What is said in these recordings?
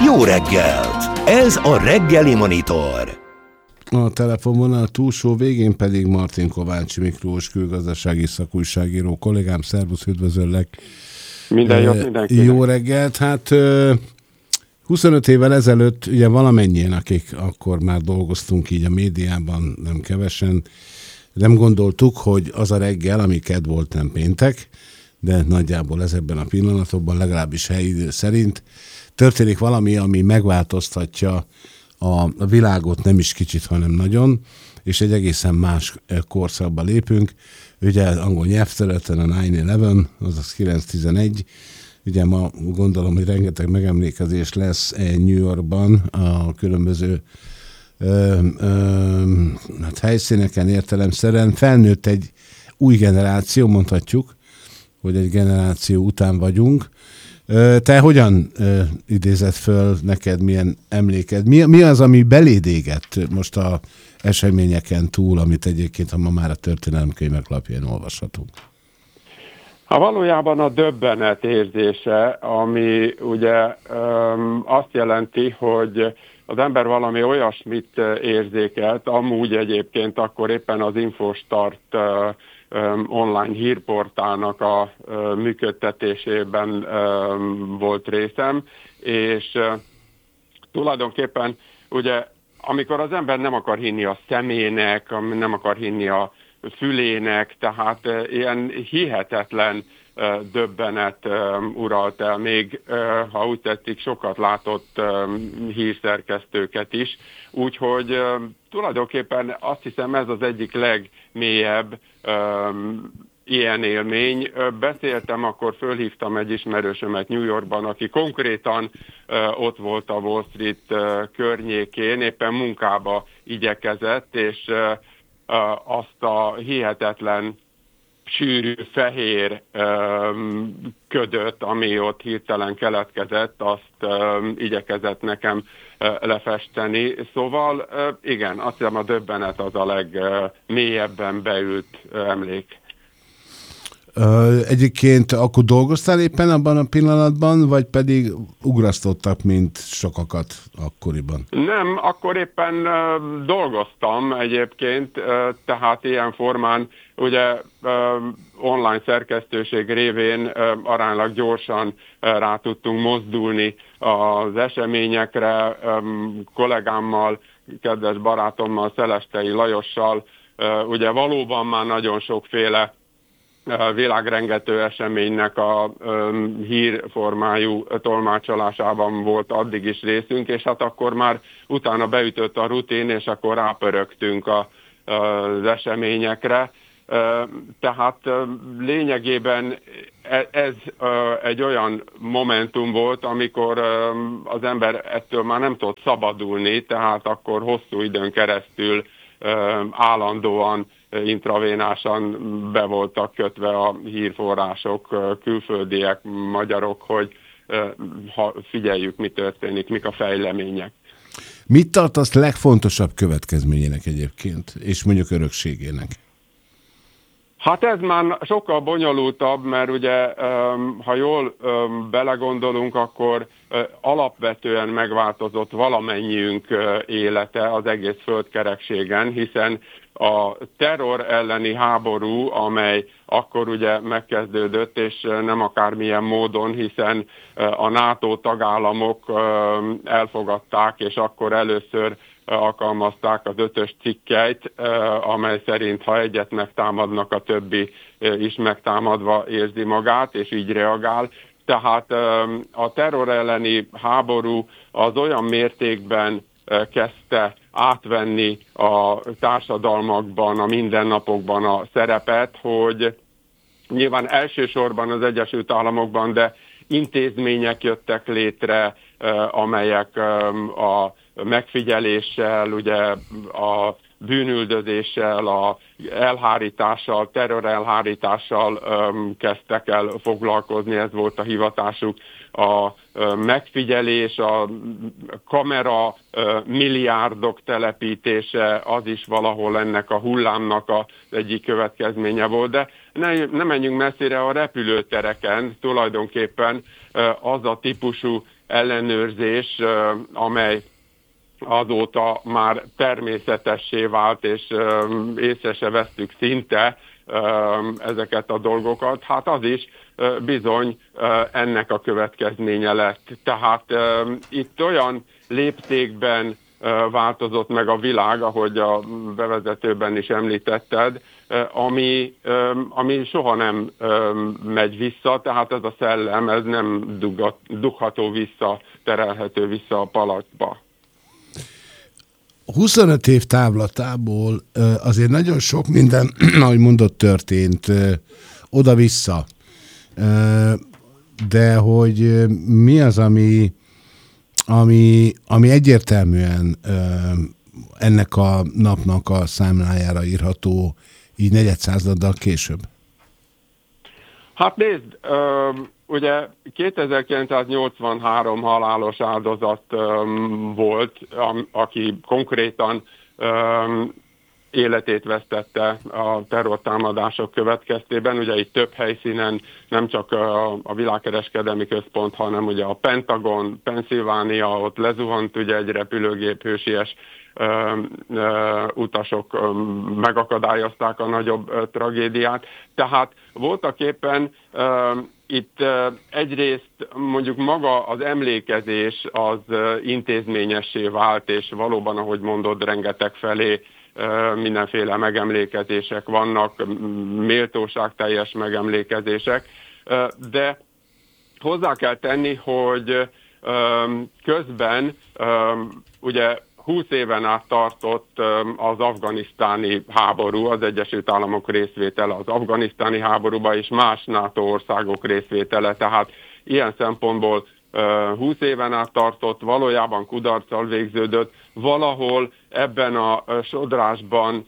Jó reggelt! Ez a Reggeli Monitor. A telefonvonal túlsó végén pedig Martin Kovács Miklós külgazdasági szakújságíró kollégám. Szervusz, üdvözöllek! Minden jót mindenkinek! Jó reggelt! Hát 25 évvel ezelőtt ugye valamennyien, akik akkor már dolgoztunk így a médiában, nem kevesen, nem gondoltuk, hogy az a reggel, ami kedd volt, nem péntek, de nagyjából ezekben a pillanatokban, legalábbis helyi idő szerint történik valami, ami megváltoztatja a világot nem is kicsit, hanem nagyon, és egy egészen más korszakba lépünk. Ugye angol nyelvterületen a 9/11, azaz 9/11, ugye ma gondolom, hogy rengeteg megemlékezés lesz New Yorkban a különböző helyszíneken értelemszerűen. Felnőtt egy új generáció, mondhatjuk, hogy egy generáció után vagyunk. Te hogyan idézett föl neked, milyen emléked? Mi az, ami beléd égett most a eseményeken túl, amit egyébként ma már a történelemkönyvek lapján olvashatunk? Valójában a döbbenet érzése, ami ugye azt jelenti, hogy az ember valami olyasmit érzékelt, amúgy egyébként akkor éppen az Infostart online hírportálnak a működtetésében volt részem, és tulajdonképpen ugye amikor az ember nem akar hinni a szemének, nem akar hinni a fülének, tehát ilyen hihetetlen döbbenet uralt el, még ha úgy tetszik, sokat látott hírszerkesztőket is, úgyhogy tulajdonképpen azt hiszem ez az egyik legmélyebb ilyen élmény. Beszéltem, akkor fölhívtam egy ismerősömet New Yorkban, aki konkrétan ott volt a Wall Street környékén, éppen munkába igyekezett, és azt a hihetetlen sűrű, fehér ködöt, ami ott hirtelen keletkezett, azt igyekezett nekem lefesteni. Szóval igen, azt hiszem a döbbenet az a legmélyebben beült emlék. Egyébként akkor dolgoztál éppen abban a pillanatban, vagy pedig ugrasztottak, mint sokakat akkoriban? Nem, akkor éppen dolgoztam egyébként, tehát ilyen formán ugye online szerkesztőség révén aránylag gyorsan rá tudtunk mozdulni az eseményekre. Kollégámmal, kedves barátommal, Szelestei Lajossal ugye valóban már nagyon sokféle világrengető eseménynek a hírformájú tolmácsolásában volt addig is részünk, és hát akkor már utána beütött a rutin, és akkor rápörögtünk az eseményekre. Tehát lényegében ez egy olyan momentum volt, amikor az ember ettől már nem tudott szabadulni, tehát akkor hosszú időn keresztül állandóan intravénásan be voltak kötve a hírforrások, külföldiek, magyarok, hogy figyeljük, mi történik, mik a fejlemények. Mit tartasz legfontosabb következményének egyébként, és mondjuk örökségének? Hát ez már sokkal bonyolultabb, mert ugye, ha jól belegondolunk, akkor alapvetően megváltozott valamennyiünk élete az egész földkerekségen, hiszen a terror elleni háború, amely akkor ugye megkezdődött, és nem akármilyen módon, hiszen a NATO tagállamok elfogadták, és akkor először alkalmazták az 5-ös cikkeit, amely szerint ha egyet megtámadnak, a többi is megtámadva érzi magát, és így reagál. Tehát a terror elleni háború az olyan mértékben kezdte átvenni a társadalmakban, a mindennapokban a szerepet, hogy nyilván elsősorban az Egyesült Államokban, de intézmények jöttek létre, amelyek a megfigyeléssel, ugye a bűnüldözéssel, a elhárítással, terrorelhárítással kezdtek el foglalkozni, ez volt a hivatásuk. A megfigyelés, a kamera milliárdok telepítése, az is valahol ennek a hullámnak az egyik következménye volt, de ne menjünk messzire, a repülőtereken tulajdonképpen az a típusú ellenőrzés, amely azóta már természetessé vált, és észre se vesztük szinte ezeket a dolgokat, hát az is bizony ennek a következménye lett. Tehát itt olyan léptékben változott meg a világ, ahogy a bevezetőben is említetted, ami soha nem megy vissza, tehát ez a szellem, ez nem dugható vissza, terelhető vissza a palackba. 25 év távlatából azért nagyon sok minden, ahogy mondott, történt oda-vissza. De hogy mi az, ami egyértelműen ennek a napnak a számlájára írható így negyedszázaddal később? Hát nézd, ugye 2983 halálos áldozat volt, aki konkrétan életét vesztette a terrortámadások következtében. Ugye itt több helyszínen, nem csak a Világkereskedelmi Központ, hanem ugye a Pentagon, Pennsylvania, ott lezuhant ugye egy repülőgép, hősies utasok megakadályozták a nagyobb tragédiát. Tehát voltak éppen itt egyrészt mondjuk maga az emlékezés az intézményessé vált, és valóban, ahogy mondod, rengeteg felé mindenféle megemlékezések vannak, méltóságteljes megemlékezések, de hozzá kell tenni, hogy közben ugye 20 éven át tartott az afganisztáni háború, az Egyesült Államok részvétele az afganisztáni háborúba, és más NATO országok részvétele, tehát ilyen szempontból 20 éven át tartott, valójában kudarccal végződött, valahol ebben a sodrásban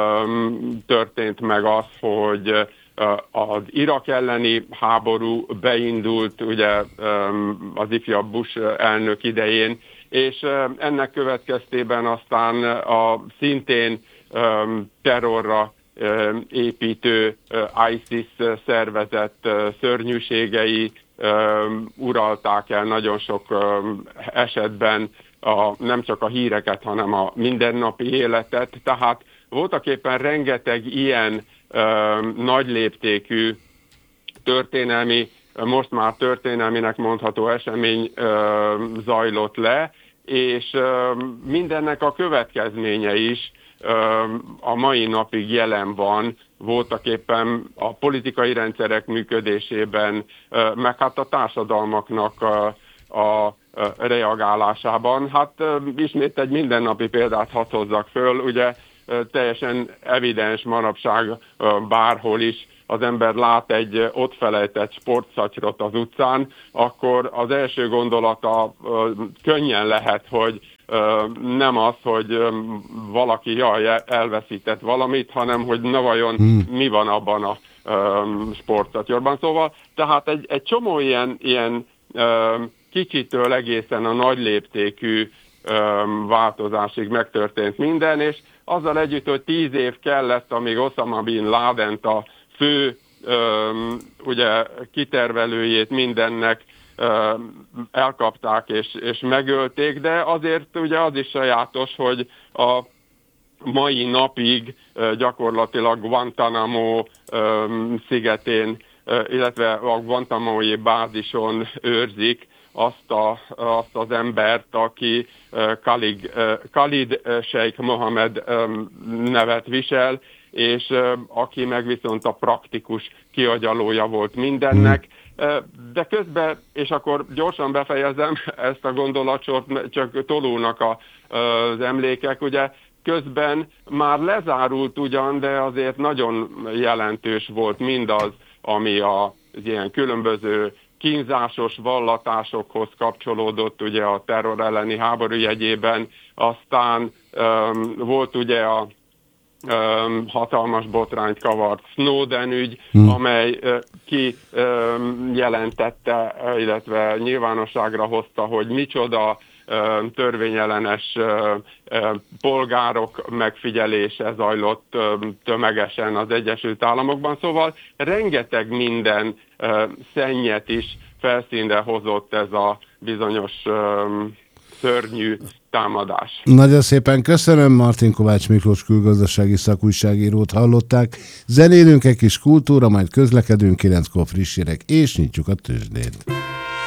történt meg az, hogy az Irak elleni háború beindult ugye az ifjabb Bush elnök idején, és ennek következtében aztán a szintén terrorra építő ISIS szervezet szörnyűségei uralták el nagyon sok esetben nem csak a híreket, hanem a mindennapi életet. Tehát voltaképpen rengeteg ilyen nagy léptékű történelmi, most már történelminek mondható esemény zajlott le, és mindennek a következménye is a mai napig jelen van, voltaképpen a politikai rendszerek működésében, meg hát a társadalmaknak a reagálásában. Hát ismét egy mindennapi példát hadd hozzak föl, ugye teljesen evidens manapság bárhol is az ember lát egy ott felejtett sportszatyrot az utcán, akkor az első gondolata könnyen lehet, hogy nem az, hogy valaki elveszített valamit, hanem hogy na vajon mi van abban a sportszatyorban. Szóval tehát egy csomó ilyen kicsitől egészen a nagy léptékű változásig megtörtént minden, és azzal együtt, hogy 10 év kellett, amíg Osama Bin Ladent, a fő ugye kitervelőjét mindennek elkapták és megölték, de azért ugye az is sajátos, hogy a mai napig gyakorlatilag Guantanamo szigetén, illetve a Guantanamo-i bázison őrzik azt az embert, aki Khalid Sheikh Mohammed nevet visel, és aki meg viszont a praktikus kiagyalója volt mindennek. De közben, és akkor gyorsan befejezem ezt a gondolatsort, csak tolulnak az emlékek, ugye közben már lezárult ugyan, de azért nagyon jelentős volt mindaz, ami az ilyen különböző kínzásos vallatásokhoz kapcsolódott ugye a terror elleni háború jegyében, aztán volt ugye hatalmas botrányt kavart Snowden ügy, amely jelentette, illetve nyilvánosságra hozta, hogy micsoda törvényellenes polgárok megfigyelése zajlott tömegesen az Egyesült Államokban. Szóval rengeteg minden szennyet is felszínre hozott ez a bizonyos szörnyű támadás. Nagyon szépen köszönöm, Martin Kovács Miklós külgazdasági szakújságírót hallották. Zenélünk egy kis kultúra, majd közlekedünk, 9-kor friss hírek, és nyitjuk a tőzsdét.